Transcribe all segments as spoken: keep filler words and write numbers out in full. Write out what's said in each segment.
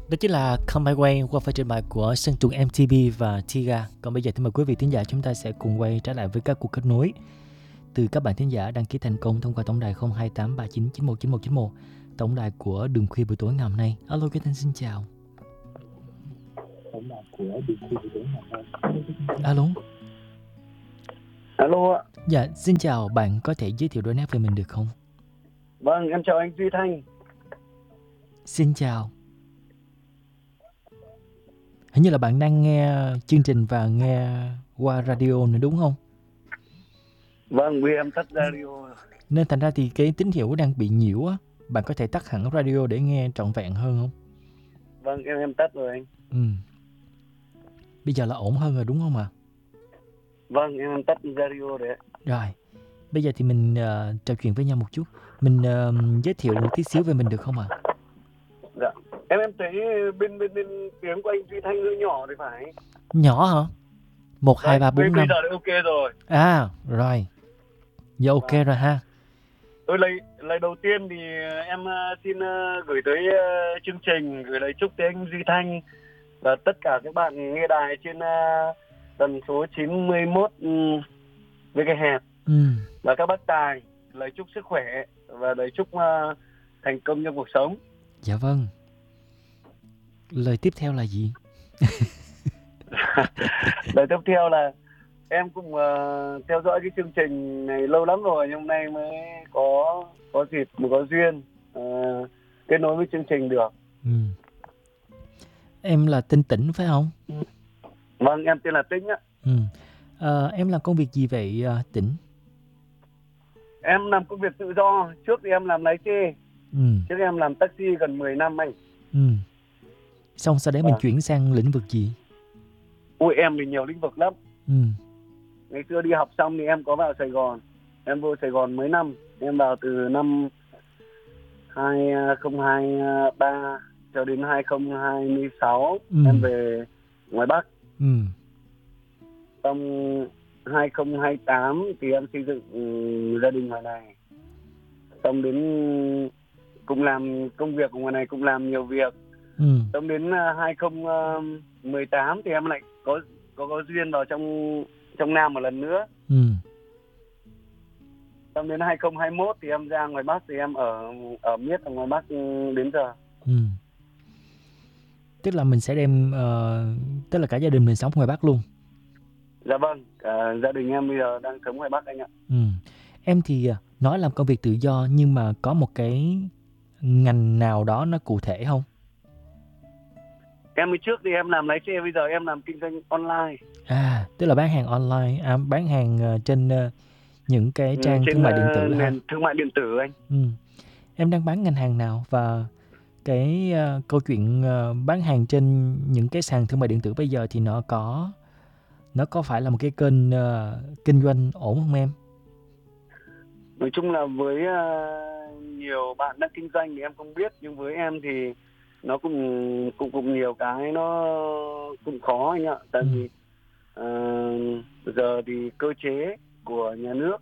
Đó chính là Come My Way qua phần trình bày của Sơn Tùng em tê pê và Tiga. Còn bây giờ thì mời quý vị thính giả chúng ta sẽ cùng quay trở lại với các cuộc kết nối từ các bạn thính giả đăng ký thành công thông qua tổng đài không hai tám ba chín chín một chín một chín một, tổng đài của Đường Khuya buổi tối ngày hôm nay. Alo, Cái Thanh xin chào. Tổng đài của Đường Khuya buổi tối ngày hôm nay. Alo. Alo ạ. Dạ, xin chào, bạn có thể giới thiệu đôi nét về mình được không? Vâng, em chào anh Duy Thanh. Xin chào. Hình như là bạn đang nghe chương trình và nghe qua radio nữa đúng không? Vâng, vì em tắt radio. Nên thành ra thì cái tín hiệu đang bị nhiễu á. Bạn có thể tắt hẳn radio để nghe trọn vẹn hơn không? Vâng, em em tắt rồi anh. Ừ. Bây giờ là ổn hơn rồi đúng không ạ? À? Vâng, em em tắt radio đấy. Rồi, bây giờ thì mình uh, trò chuyện với nhau một chút. Mình uh, giới thiệu một tí xíu về mình được không ạ? À? Dạ. Em em thấy bên bên bên tiếng của anh Duy Thanh hơi nhỏ thì phải. Nhỏ hả? Một, hai, ba, bốn, năm. Bây giờ đã ok rồi. À, rồi. Giờ ok à. Rồi ha. Tôi lời, lời đầu tiên thì em xin gửi tới chương trình, gửi lời chúc tới anh Duy Thanh và tất cả các bạn nghe đài trên tần số chín mươi mốt mê ga héc ừ. Và các bác tài, lời chúc sức khỏe và lời chúc uh, thành công trong cuộc sống. Dạ vâng. Lời tiếp theo là gì? Lời tiếp theo là em cũng uh, theo dõi cái chương trình này lâu lắm rồi, nhưng hôm nay mới có có dịp, mới có duyên uh, kết nối với chương trình được. Ừ. Em là tên Tĩnh phải không? Vâng, em tên là Tĩnh ạ. Ừ. À, em làm công việc gì vậy uh, Tĩnh? Em làm công việc tự do. Trước thì em làm lái xe. Ừ. Trước em làm taxi gần mười năm anh. Ừ. Xong sau đấy à. Mình chuyển sang lĩnh vực gì? Ui, em thì nhiều lĩnh vực lắm. Ừ. Ngày xưa đi học xong thì em có vào Sài Gòn. Em vô Sài Gòn mấy năm. Em vào từ năm hai không hai ba cho đến hai không hai sáu. Ừ. Em về ngoài Bắc. Ừ. Xong hai không hai tám thì em xây dựng gia đình ngoài này. Xong đến cũng làm công việc ở ngoài này, cũng làm nhiều việc. Ừ. Xong đến hai không một tám thì em lại có có có duyên vào trong trong Nam một lần nữa. Ừ. Xong đến hai không hai mốt thì em ra ngoài Bắc, thì em ở ở miết ở ngoài Bắc đến giờ. Ừ. Tức là mình sẽ đem uh, tức là cả gia đình mình sống ngoài Bắc luôn. Dạ vâng, cả gia đình em bây giờ đang sống ngoài Bắc anh ạ. Ừ. Em thì nói làm công việc tự do, nhưng mà có một cái ngành nào đó nó cụ thể không? Em mới trước thì em làm lái xe, bây giờ em làm kinh doanh online. À, tức là bán hàng online, à, bán hàng uh, trên uh, những cái trang trên, thương mại điện tử uh, ha? Thương mại điện tử anh. Ừ. Em đang bán ngành hàng nào, và cái uh, câu chuyện uh, bán hàng trên những cái sàn thương mại điện tử bây giờ thì nó có nó có phải là một cái kênh uh, kinh doanh ổn không em? Nói chung là với uh, nhiều bạn đang kinh doanh thì em không biết, nhưng với em thì nó cũng cũng cũng nhiều cái nó cũng khó anh ạ. Tại vì uh, giờ thì cơ chế của nhà nước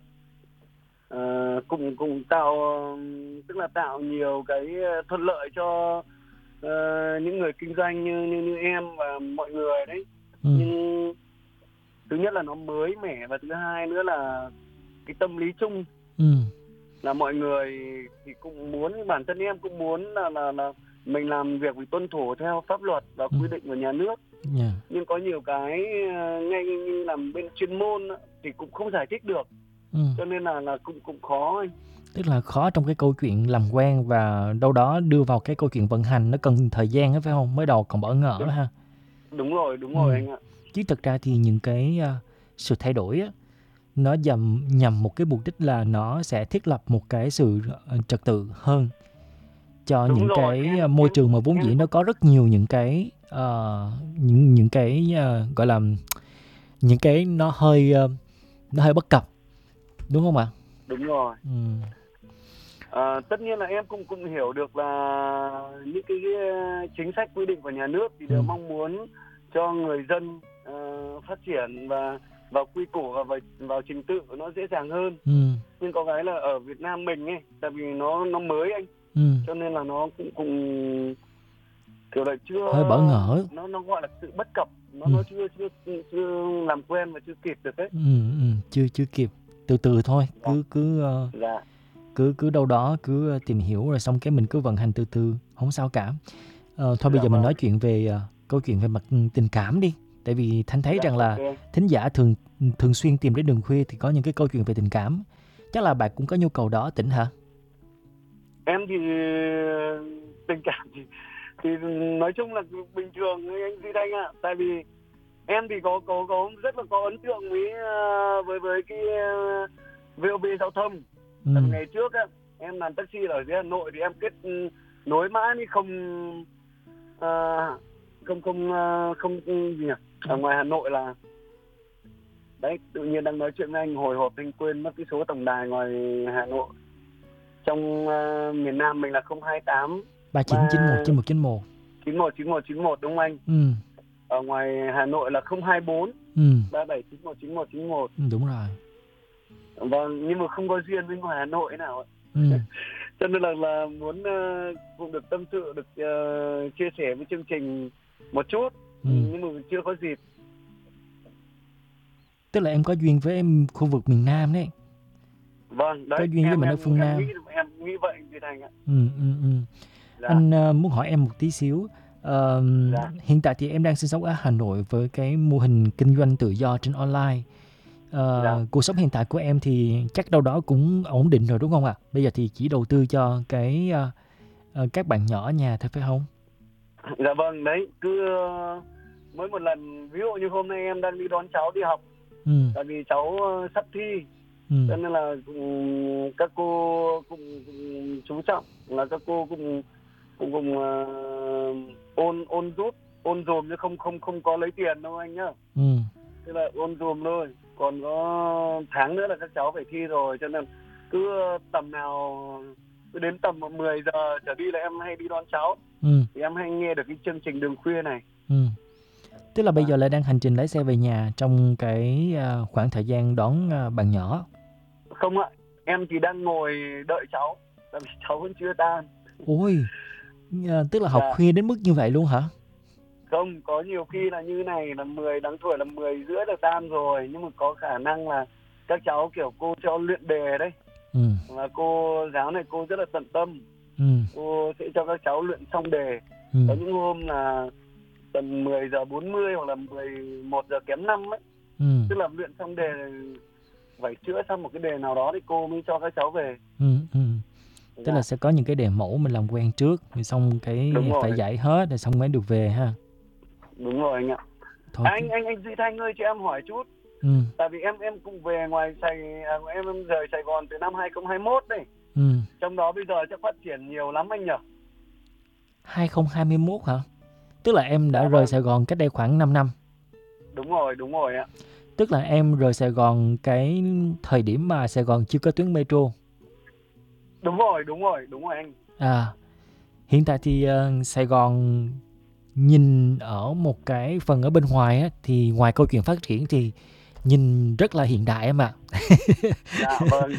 uh, cũng cũng tạo tức là tạo nhiều cái thuận lợi cho uh, những người kinh doanh như như như em và mọi người đấy. Ừ. Nhưng thứ nhất là nó mới mẻ, và thứ hai nữa là cái tâm lý chung. Ừ. Là mọi người thì cũng muốn, bản thân em cũng muốn là là là mình làm việc vì tuân thủ theo pháp luật và quy định của nhà nước. Yeah. Nhưng có nhiều cái ngay như làm bên chuyên môn thì cũng không giải thích được. Ừ. Cho nên là là cũng cũng khó anh. Tức là khó trong cái câu chuyện làm quen, và đâu đó đưa vào cái câu chuyện vận hành nó cần thời gian đó, phải không? Mới đầu còn bỡ ngỡ đó ha. Đúng rồi, đúng rồi. Ừ. Anh ạ. Chứ thực ra thì những cái uh, sự thay đổi á, nó nhằm nhằm một cái mục đích là nó sẽ thiết lập một cái sự trật tự hơn cho đúng những rồi, cái em, môi em, trường mà vốn em, dĩ nó có rất nhiều những cái uh, những những cái uh, gọi là những cái nó hơi uh, nó hơi bất cập, đúng không ạ? Đúng rồi. Ừ. À, tất nhiên là em cũng cũng hiểu được là những cái, cái chính sách quy định của nhà nước thì đều ừ. mong muốn cho người dân uh, phát triển và vào quy củ và vào, vào trình tự nó dễ dàng hơn. Ừ. Nhưng có cái là ở Việt Nam mình ấy, tại vì nó nó mới anh, ừ. cho nên là nó cũng cũng kiểu là chưa, hơi bỡ ngỡ. nó nó gọi là sự bất cập, nó Ừ. nó chưa chưa chưa làm quen và chưa kịp được đấy. Ừ, ừ, chưa chưa kịp. Từ từ thôi, Dạ. cứ cứ ờ, Dạ. cứ cứ đâu đó cứ tìm hiểu rồi xong cái mình cứ vận hành từ từ, không sao cả. Ờ, thôi bây Dạ giờ mình vâng. nói chuyện về ờ, câu chuyện về mặt tình cảm đi. Tại vì Thanh thấy Dạ, rằng là ok. thính giả thường thường xuyên tìm đến Đường Khuya thì có những cái câu chuyện về tình cảm. Chắc là bạn cũng có nhu cầu đó, Tĩnh hả? Em thì tình cảm thì, thì nói chung là bình thường với anh Duy Thanh ạ. Tại vì em thì có có có rất là có ấn tượng với ờ, với với cái ờ, vê o bê giao thông. Ừ. Tại vì ngày trước á, em làm taxi ở dưới Hà Nội thì em kết ừ, nối mãi mới không ờ, không không ờ, không gì nhỉ? Ở ngoài Hà Nội là đấy, tự nhiên đang nói chuyện với anh hồi hộp anh quên mất cái số tổng đài ngoài Hà Nội. Trong uh, miền Nam mình là không hai tám ba chín chín một chín một chín một chín một chín một chín một đúng không anh? Ừ. Ở ngoài Hà Nội là không hai bốn Ừ. ba bảy chín một chín một chín một. Ừ, đúng rồi. Vâng, nhưng mà không có duyên với ngoài Hà Nội nào ạ. Ừ. Cho nên là là muốn uh, cũng được tâm sự, được uh, chia sẻ với chương trình một chút, Ừ. nhưng mà chưa có dịp. Tức là em có duyên với em khu vực miền Nam đấy. Vâng, đấy. Có duyên với em mình ở em phương em Nam. nghĩ em nghĩ vậy Duy Thành ạ. Ừ, ừ, ừ. Dạ. Anh uh, muốn hỏi em một tí xíu. Uh, Dạ. Hiện tại thì em đang sinh sống ở Hà Nội với cái mô hình kinh doanh tự do trên online. Uh, Dạ. Cuộc sống hiện tại của em thì chắc đâu đó cũng ổn định rồi đúng không ạ? Bây giờ thì chỉ đầu tư cho cái uh, uh, các bạn nhỏ ở nhà thôi phải không? Dạ vâng, đấy, cứ uh, mỗi một lần, ví dụ như hôm nay em đang đi đón cháu đi học, Ừ. tại vì cháu uh, sắp thi, Ừ. cho nên là um, các cô cũng, cũng chú trọng là các cô cũng cũng cũng uh, ôn ôn giúp, ôn dùm chứ không không không có lấy tiền đâu anh nhá. Ừ. Tức là ôn dùm thôi, còn có tháng nữa là các cháu phải thi rồi, cho nên cứ tầm nào cứ đến tầm mười giờ trở đi là em hay đi đón cháu. Ừ. Thì em hay nghe được cái chương trình Đường Khuya này. Ừ. Tức là bây giờ lại đang hành trình lái xe về nhà trong cái uh, khoảng thời gian đón uh, bạn nhỏ. Không ạ, em thì đang ngồi đợi cháu, tại vì cháu vẫn chưa tan. Ôi, uh, tức là học Dạ. khuya đến mức như vậy luôn hả? Không, có nhiều khi là như này, là mười đáng tuổi là mười rưỡi là tan rồi, nhưng mà có khả năng là các cháu kiểu cô cho luyện đề đấy. Ừ. Và cô giáo này cô rất là tận tâm. Ừ. Cô sẽ cho các cháu luyện xong đề. Ừ. Có những hôm là tầm mười giờ bốn mươi hoặc là mười một giờ kém năm ấy. Ừ. Tức là luyện xong đề, phải chữa xong một cái đề nào đó thì cô mới cho các cháu về. Ừ. Ừ. Dạ. Tức là sẽ có những cái đề mẫu mình làm quen trước, rồi xong cái Đúng rồi. phải giải hết rồi xong mới được về ha. Đúng rồi anh ạ. Thôi Anh anh anh Duy Thanh ơi, cho em hỏi chút. Ừ. Tại vì em em cũng về ngoài Sài à, em em rời Sài Gòn từ năm hai không hai mốt đây. Ừ. Trong đó bây giờ chắc phát triển nhiều lắm anh nhỉ? hai không hai mốt hả? Tức là em đã Dạ rời vâng. Sài Gòn cách đây khoảng năm năm. Đúng rồi, đúng rồi ạ. Tức là em rời Sài Gòn cái thời điểm mà Sài Gòn chưa có tuyến metro. Đúng rồi, đúng rồi, đúng rồi anh. À, hiện tại thì uh, Sài Gòn nhìn ở một cái phần ở bên ngoài á, thì ngoài câu chuyện phát triển thì nhìn rất là hiện đại em ạ. Dạ vâng.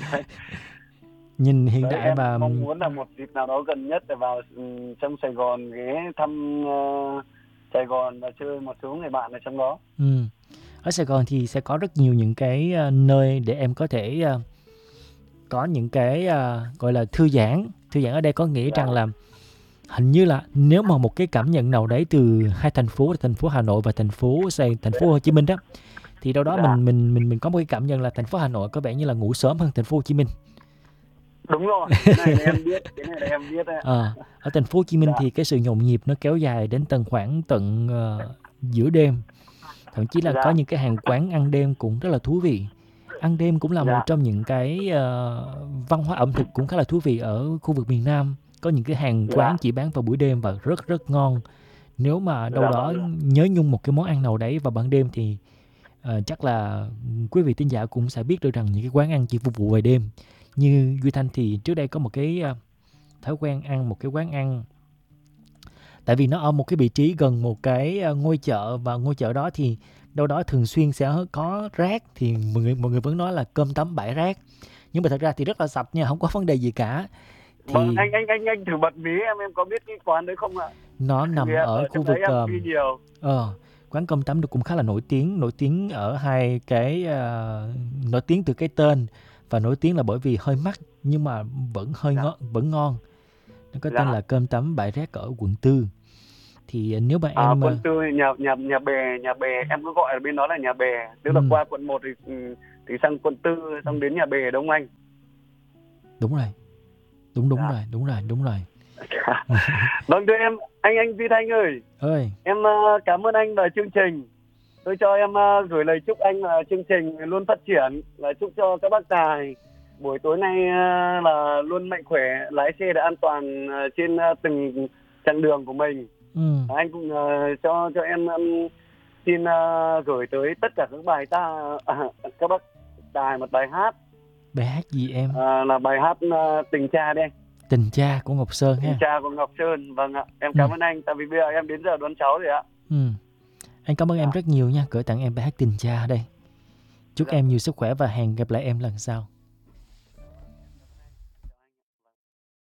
Nhìn hiện Đấy, đại em mà mong muốn là một dịp nào đó gần nhất để vào um, trong Sài Gòn ghé thăm uh, Sài Gòn và chơi một số người bạn ở trong đó. ừ. Ở Sài Gòn thì sẽ có rất nhiều những cái uh, nơi để em có thể uh, có những cái uh, gọi là thư giãn. Thư giãn ở đây có nghĩa Dạ. rằng là hình như là nếu mà một cái cảm nhận nào đấy từ hai thành phố, thành phố Hà Nội và thành phố Sài thành phố Hồ Chí Minh đó, thì đâu đó Dạ. mình mình mình mình có một cái cảm nhận là thành phố Hà Nội có vẻ như là ngủ sớm hơn thành phố Hồ Chí Minh. Đúng rồi, cái này là em biết, cái này là em biết đấy. À, ở thành phố Hồ Chí Minh Dạ. thì cái sự nhộn nhịp nó kéo dài đến tận khoảng tận uh, giữa đêm. Thậm chí là Dạ. có những cái hàng quán ăn đêm cũng rất là thú vị. Ăn đêm cũng là Dạ. một trong những cái uh, văn hóa ẩm thực cũng khá là thú vị ở khu vực miền Nam. Có những cái hàng Dạ. quán chỉ bán vào buổi đêm và rất rất ngon. Nếu mà đâu Dạ đó vâng. nhớ nhung một cái món ăn nào đấy vào ban đêm thì uh, chắc là quý vị thính giả cũng sẽ biết được rằng những cái quán ăn chỉ phục vụ về đêm. Như Duy Thanh thì trước đây có một cái uh, thói quen ăn một cái quán ăn, tại vì nó ở một cái vị trí gần một cái uh, ngôi chợ, và ngôi chợ đó thì đâu đó thường xuyên sẽ có rác, thì mọi người, mọi người vẫn nói là cơm tấm bãi rác, nhưng mà thật ra thì rất là sạch nha, không có vấn đề gì cả. Thì Vâng, anh anh anh anh thử bật mí em em có biết cái quán đấy không ạ? Nó nằm Vì em ở ở khu trong vực đấy em ờ, đi nhiều. ờ, quán cơm tấm được cũng khá là nổi tiếng, nổi tiếng ở hai cái ờ, nổi tiếng từ cái tên và nổi tiếng là bởi vì hơi mắc nhưng mà vẫn hơi Dạ. ngon, vẫn ngon. Nó có tên Dạ. là cơm tấm Bãi Rác ở quận tư. Thì nếu mà À, em quận ờ, tư nhà nhà nhà bè nhà bè em cứ gọi ở bên đó là nhà bè, tức là ừ, qua quận một thì ừ, thì sang quận tư xong đến nhà bè đúng không anh? đúng rồi, đúng đúng Dạ. rồi, đúng rồi, đúng rồi. Vâng thưa em, anh anh Duy Thanh ơi, Ơi, em ờ, cảm ơn anh về chương trình. Tôi cho em ờ, gửi lời chúc anh là chương trình luôn phát triển, và chúc cho các bác tài buổi tối nay ờ, là luôn mạnh khỏe, lái xe để an toàn ờ, trên ờ, từng chặng đường của mình. ừ, Anh cũng ờ, cho cho em um, xin ờ, gửi tới tất cả các bài ta à, các bác tài một bài hát, bài hát gì em? ờ, là bài hát ờ, Tình Cha đây. Tình Cha của Ngọc Sơn Tình ha. Cha của Ngọc Sơn. Vâng ạ, em Ừ, cảm ơn anh, tại vì bây giờ em đến giờ đón cháu rồi ạ. ừ. Anh cảm ơn em Dạ. rất nhiều nha, gửi tặng em bài hát Tình Cha đây. Chúc Dạ. em nhiều sức khỏe và hẹn gặp lại em lần sau.